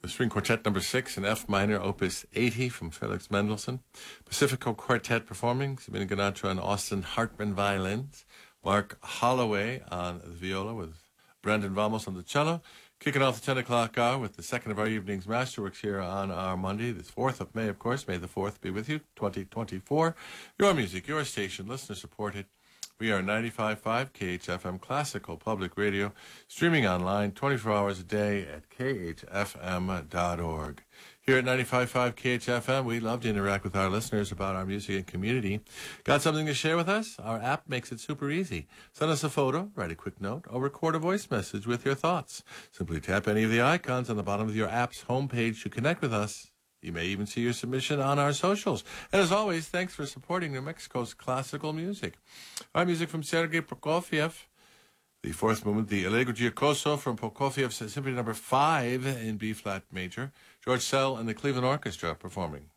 The String Quartet number 6 in F minor, opus 80 from Felix Mendelssohn. Pacifico Quartet performing, Sabina Ganatra and Austin Hartman violins. Mark Holloway on the viola with Brendan Vamos on the cello. Kicking off the 10 o'clock hour with the second of our evening's masterworks here on our Monday, the 4th of May, of course. May the 4th be with you, 2024. Your music, your station, listener supported. We are 95.5 KHFM Classical Public Radio, streaming online 24 hours a day at khfm.org. Here at 95.5 KHFM, we love to interact with our listeners about our music and community. Got something to share with us? Our app makes it super easy. Send us a photo, write a quick note, or record a voice message with your thoughts. Simply tap any of the icons on the bottom of your app's homepage to connect with us. You may even see your submission on our socials. And as always, thanks for supporting New Mexico's classical music. Our music from Sergei Prokofiev, the fourth movement, the Allegro Giacoso from Prokofiev's Symphony number 5 in B-flat major. George Sell and the Cleveland Orchestra performing.